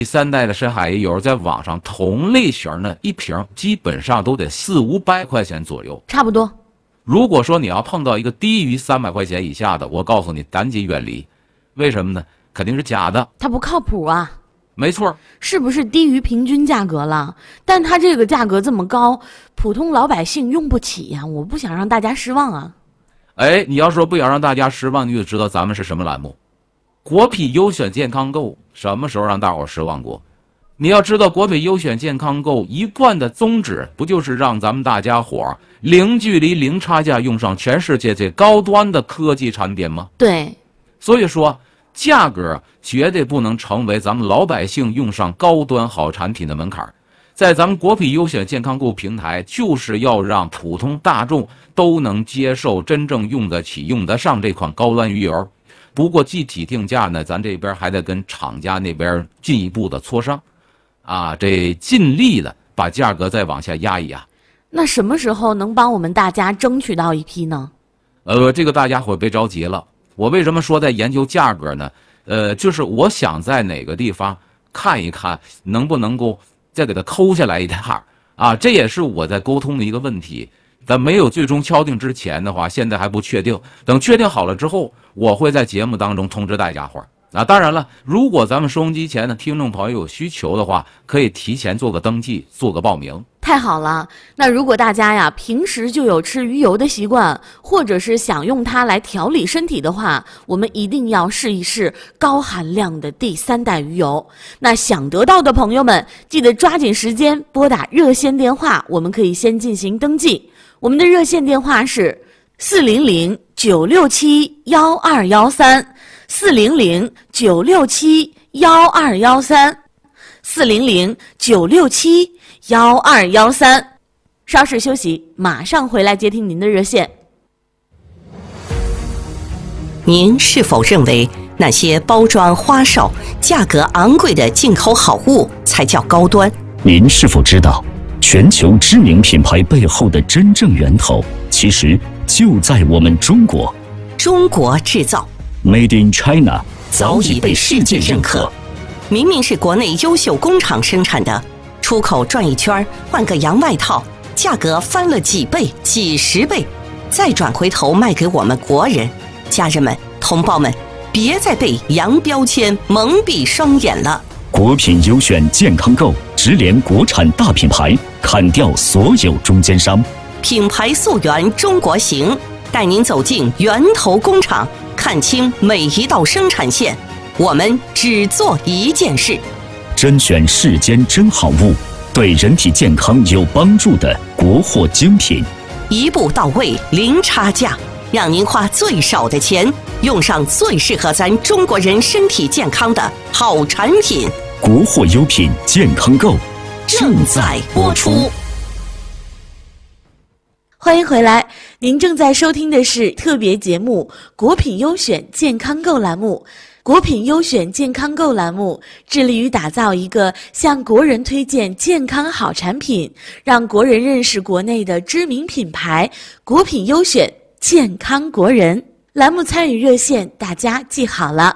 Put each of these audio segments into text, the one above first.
第三代的深海鱼油在网上同类型的一瓶基本上都得400-500块钱左右， 差不多。 如果说你要碰到一个低于300块钱以下的，我告诉你赶紧远离。为什么呢？肯定是假的， 它不靠谱啊。 没错， 是不是低于平均价格了？但它这个价格这么高，普通老百姓用不起呀！我不想让大家失望啊。 哎，你要说不想让大家失望，你就知道咱们是什么栏目。国品优选健康购什么时候让大伙失望过？你要知道国品优选健康购一贯的宗旨不就是让咱们大家伙零距离零差价用上全世界最高端的科技产品吗？ 对， 所以说价格绝对不能成为咱们老百姓用上高端好产品的门槛。在咱们国品优选健康购平台，就是要让普通大众都能接受、真正用得起、用得上这款高端鱼油。不过具体定价呢，咱这边还得跟厂家那边进一步的磋商，这尽力的把价格再往下压一压。 那什么时候能帮我们大家争取到一批呢？ 这个大家伙别着急了。我为什么说在研究价格呢？就是我想在哪个地方看一看，能不能够再给它抠下来一点儿这也是我在沟通的一个问题。在没有最终敲定之前的话，现在还不确定。等确定好了之后，我会在节目当中通知大家伙儿。当然了，如果咱们收音机前的听众朋友有需求的话，可以提前做个登记，做个报名。 太好了！那如果大家呀平时就有吃鱼油的习惯，或者是想用它来调理身体的话，我们一定要试一试高含量的第三代鱼油。那想得到的朋友们，记得抓紧时间拨打热线电话，我们可以先进行登记。我们的热线电话是400-967-1213，400-967-1213。稍事休息，马上回来接听您的热线。 您是否认为那些包装花哨、价格昂贵的进口好物才叫高端？ 您是否知道，全球知名品牌背后的真正源头，其实就在我们中国。 中国制造 Made in China 早已被世界认可。 明明是国内优秀工厂生产的，出口转一圈换个洋外套，价格翻了几倍、几十倍，再转回头卖给我们国人。家人们、同胞们，别再被洋标签蒙蔽双眼了。 国品优选健康购直连国产大品牌，砍掉所有中间商， 品牌溯源中国行，带您走进源头工厂，看清每一道生产线。我们只做一件事， 甄选世间真好物，对人体健康有帮助的国货精品， 一步到位，零差价，让您花最少的钱，用上最适合咱中国人身体健康的好产品。 国货优品健康购正在播出。 欢迎回来，您正在收听的是特别节目《国品优选健康购》栏目。国品优选健康购栏目致力于打造一个向国人推荐健康好产品，让国人认识国内的知名品牌。国品优选健康国人栏目参与热线大家记好了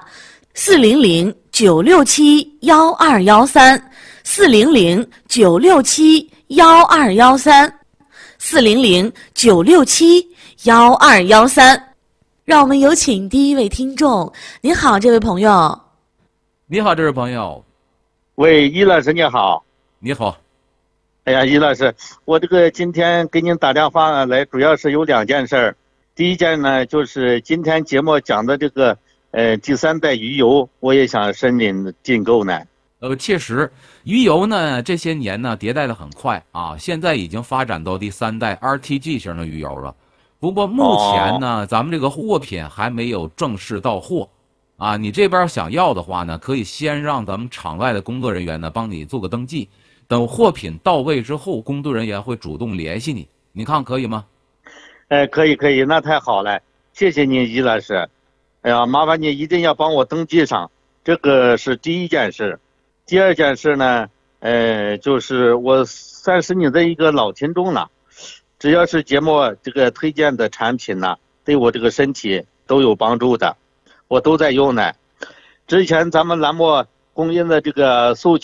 ，400-967-1213，400-967-1213。让我们有请第一位听众。您好，这位朋友。 你好，这位朋友。 喂，易老师你好。 你好。 哎呀，易老师，我这个今天给您打电话来，主要是有两件事儿。第一件呢，就是今天节目讲的这个第三代鱼油，我也想申领进购呢。 确实，鱼油呢这些年呢迭代的很快现在已经发展到第三代 RTG 型的鱼油了。不过目前呢，咱们这个货品还没有正式到货你这边想要的话呢，可以先让咱们场外的工作人员呢帮你做个登记，等货品到位之后，工作人员会主动联系你，你看可以吗？ 可以，那太好了，谢谢您，易老师。哎呀，麻烦你一定要帮我登记上，这个是第一件事。第二件事呢，就是我算是你的一个老听众了。只要是节目这个推荐的产品呢，对我这个身体都有帮助的，我都在用呢。之前咱们栏目供应的这个授